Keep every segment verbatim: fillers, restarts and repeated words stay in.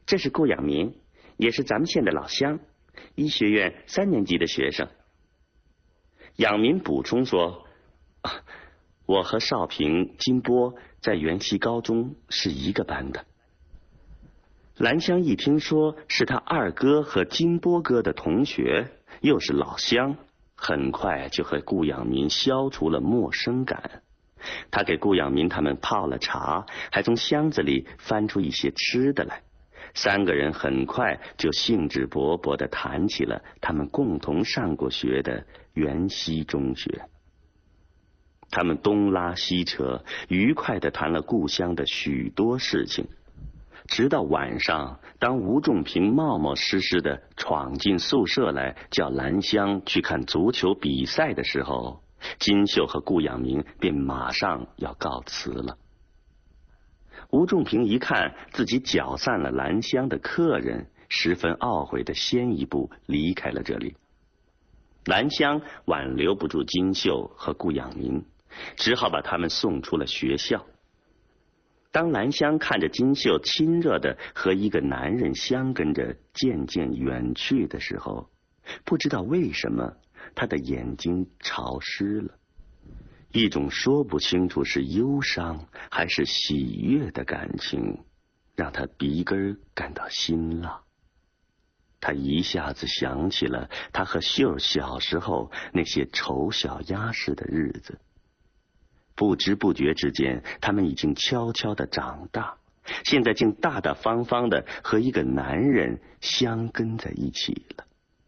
这是顾养民，也是咱们县的老乡，医学院三年级的学生。养民补充说，啊，我和少平、金波在元溪高中是一个班的。兰香一听说是他二哥和金波哥的同学，又是老乡，很快就和顾养民消除了陌生感。他给顾养民他们泡了茶，还从箱子里翻出一些吃的来。三个人很快就兴致勃勃地谈起了他们共同上过学的元溪中学。他们东拉西扯，愉快地谈了故乡的许多事情。直到晚上，当吴仲平冒冒失失地闯进宿舍来，叫兰香去看足球比赛的时候，金秀和顾养民便马上要告辞了。吴仲平一看自己搅散了兰香的客人，十分懊悔地先一步离开了这里。兰香挽留不住金秀和顾养民，只好把他们送出了学校。当兰香看着金秀亲热的和一个男人相跟着渐渐远去的时候，不知道为什么她的眼睛潮湿了，一种说不清楚是忧伤还是喜悦的感情，让她鼻根感到辛辣。她一下子想起了她和秀小时候那些丑小鸭似的日子。不知不觉之间，他们已经悄悄地长大，现在竟大大方方地和一个男人相跟在一起了。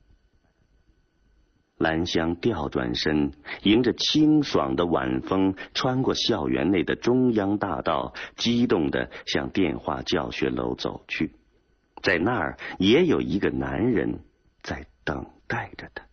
兰香调转身，迎着清爽的晚风，穿过校园内的中央大道，激动地向电话教学楼走去。在那儿也有一个男人在等待着她。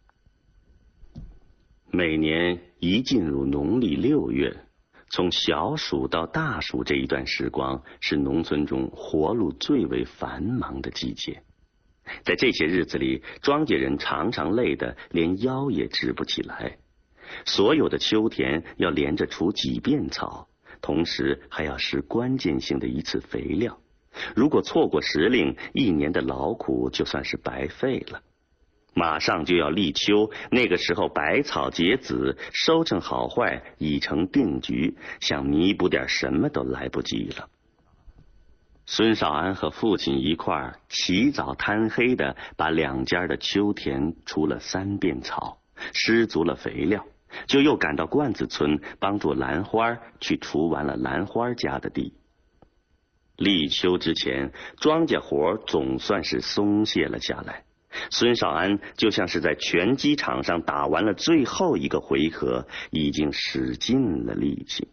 每年一进入农历六月，从小暑到大暑这一段时光，是农村中活路最为繁忙的季节。在这些日子里，庄稼人常常累得连腰也直不起来。所有的秋田要连着除几遍草，同时还要施关键性的一次肥料。如果错过时令，一年的劳苦就算是白费了。马上就要立秋，那个时候百草结籽，收成好坏已成定局，想弥补点什么都来不及了。孙少安和父亲一块儿起早贪黑的把两家的秋田除了三遍草，施足了肥料，就又赶到罐子村帮助兰花去除完了兰花家的地。立秋之前，庄稼活总算是松懈了下来。孙少安就像是在拳击场上打完了最后一个回合，已经使尽了力气。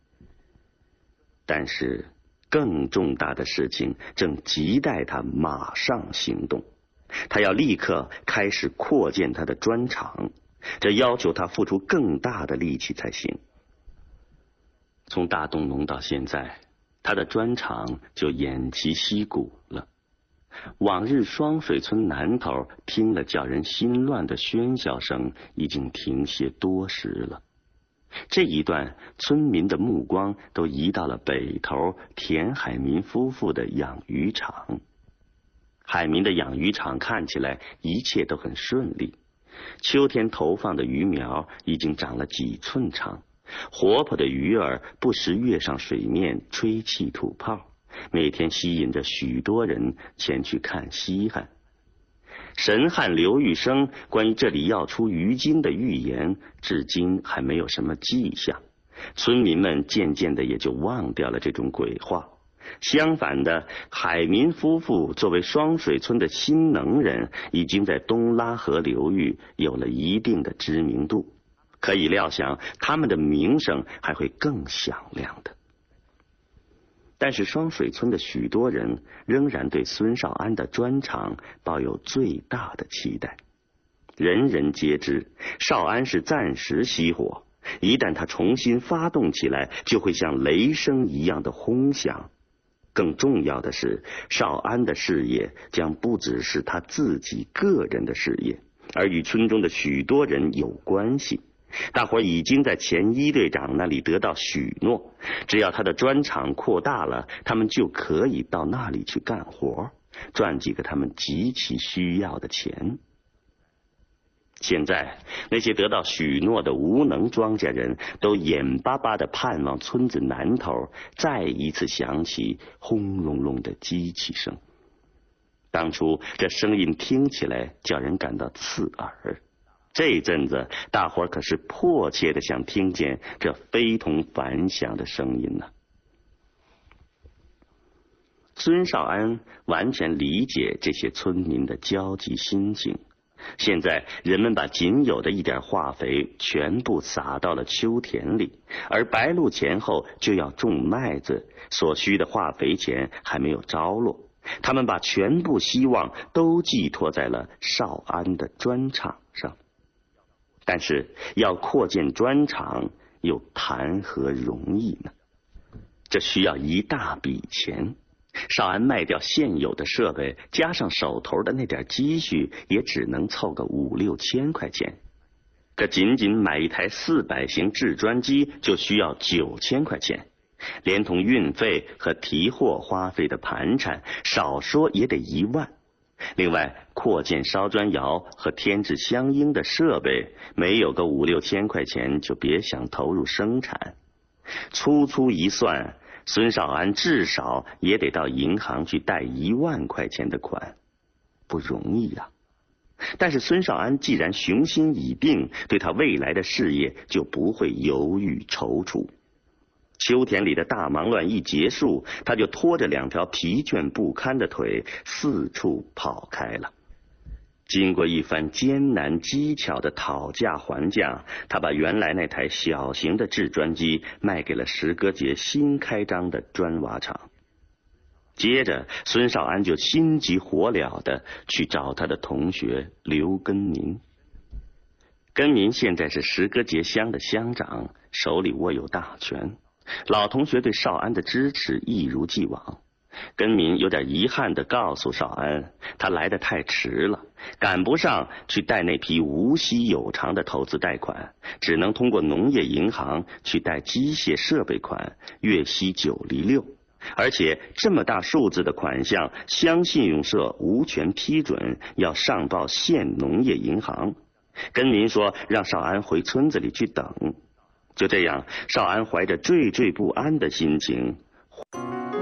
但是更重大的事情正急待他马上行动，他要立刻开始扩建他的砖厂，这要求他付出更大的力气才行。从大东农到现在，他的砖厂就偃旗息鼓了。往日双水村南头听了叫人心乱的喧嚣声已经停歇多时了。这一段村民的目光都移到了北头田海民夫妇的养鱼场。海民的养鱼场看起来一切都很顺利，秋天投放的鱼苗已经长了几寸长，活泼的鱼儿不时跃上水面吹气吐泡，每天吸引着许多人前去看稀罕。神汉刘玉生关于这里要出鱼金的预言，至今还没有什么迹象，村民们渐渐的也就忘掉了这种鬼话。相反的，海民夫妇作为双水村的新能人，已经在东拉河流域有了一定的知名度，可以料想他们的名声还会更响亮的。但是双水村的许多人仍然对孙少安的砖厂抱有最大的期待。人人皆知，少安是暂时熄火，一旦他重新发动起来，就会像雷声一样的轰响。更重要的是，少安的事业将不只是他自己个人的事业，而与村中的许多人有关系。大伙已经在前一队长那里得到许诺，只要他的砖厂扩大了，他们就可以到那里去干活， 赚几个他们极其需要的钱。现在那些得到许诺的无能庄稼人都眼巴巴地盼望村子南头再一次响起轰隆隆的机器声。当初这声音听起来叫人感到刺耳，这阵子大伙儿可是迫切地想听见这非同凡响的声音呢。孙少安完全理解这些村民的焦急心情。现在人们把仅有的一点化肥全部撒到了秋田里，而白露前后就要种麦子，所需的化肥钱还没有着落。他们把全部希望都寄托在了少安的砖厂上。但是要扩建砖厂又谈何容易呢？这需要一大笔钱。少安卖掉现有的设备，加上手头的那点积蓄，也只能凑个五六千块钱。可仅仅买一台四百型制砖机就需要九千块钱，连同运费和提货花费的盘缠，少说也得一万。另外，扩建烧砖窑和添置相应的设备，没有个五六千块钱，就别想投入生产。粗粗一算，孙少安至少也得到银行去贷一万块钱的款，不容易呀、啊。但是孙少安既然雄心已定，对他未来的事业就不会犹豫踌躇。秋田里的大忙乱一结束，他就拖着两条疲倦不堪的腿四处跑开了。经过一番艰难机巧的讨价还价，他把原来那台小型的制砖机卖给了石歌节新开张的砖瓦厂。接着孙少安就心急火燎的去找他的同学刘根民。根民现在是石歌节乡的乡长，手里握有大权。老同学对少安的支持一如既往。根民有点遗憾地告诉少安，他来得太迟了，赶不上去贷那批无息有偿的投资贷款，只能通过农业银行去贷机械设备款，月息九厘六。而且这么大数字的款项，乡信用社无权批准，要上报县农业银行。根民说让少安回村子里去等。就这样，少安怀着惴惴不安的心情